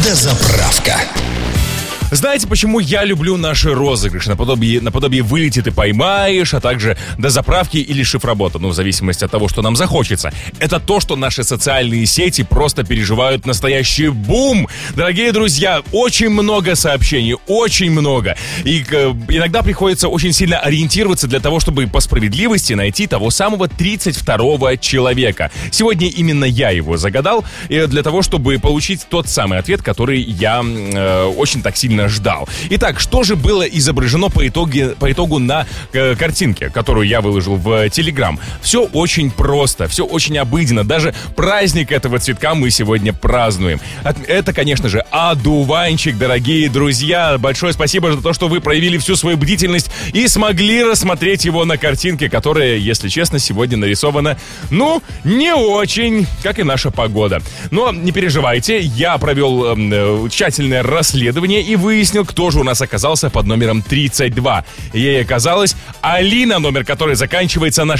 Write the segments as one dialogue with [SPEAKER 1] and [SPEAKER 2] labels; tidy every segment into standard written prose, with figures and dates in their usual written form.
[SPEAKER 1] Дозаправка.
[SPEAKER 2] Знаете, почему я люблю наши розыгрыши? Наподобие «Вылетит и поймаешь», а также «Дозаправки» или «Шифработа», в зависимости от того, что нам захочется. Это то, что наши социальные сети просто переживают настоящий бум. Дорогие друзья, очень много сообщений, очень много. И иногда приходится очень сильно ориентироваться для того, чтобы по справедливости найти того самого 32-го человека. Сегодня именно я его загадал, для того, чтобы получить тот самый ответ, который я очень так сильно ждал. Итак, что же было изображено по итогу на картинке, которую я выложил в Телеграм? Все очень просто, все очень обыденно. Даже праздник этого цветка мы сегодня празднуем. Это, конечно же, одуванчик, дорогие друзья. Большое спасибо за то, что вы проявили всю свою бдительность и смогли рассмотреть его на картинке, которая, если честно, сегодня нарисована, не очень, как и наша погода. Но не переживайте, я провел тщательное расследование и выяснил, кто же у нас оказался под номером 32. Ей оказалась Алина, номер которой заканчивается на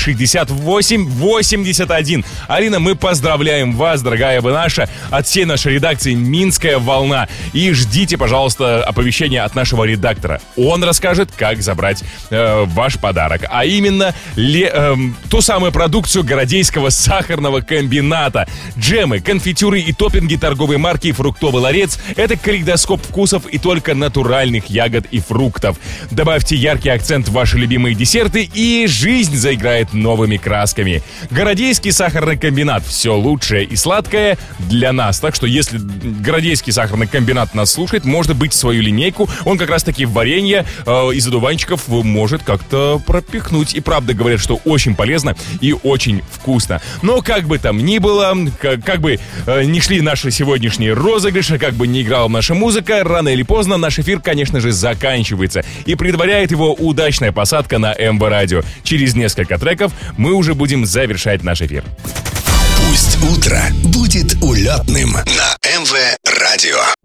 [SPEAKER 2] 6881. Алина, мы поздравляем вас, дорогая вы наша, от всей нашей редакции «Минская волна». И ждите, пожалуйста, оповещения от нашего редактора. Он расскажет, как забрать ваш подарок. А именно, ту самую продукцию Городейского сахарного комбината. Джемы, конфитюры и топпинги торговой марки «Фруктовый ларец» — это калейдоскоп вкусов и только натуральных ягод и фруктов. Добавьте яркий акцент в ваши любимые десерты, и жизнь заиграет новыми красками. Городейский сахарный комбинат. Все лучшее и сладкое для нас. Так что, если Городейский сахарный комбинат нас слушает, может быть, свою линейку он как раз-таки варенье из одуванчиков может как-то пропихнуть. И правда говорят, что очень полезно и очень вкусно. Но как бы там ни было, как бы ни шли наши сегодняшние розыгрыши, как бы ни играла наша музыка, рано или поздно наш эфир, конечно же, заканчивается. И предваряет его удачная посадка на МВ Радио. Через несколько треков мы уже будем завершать наш эфир.
[SPEAKER 1] Пусть утро будет улетным на МВ Радио.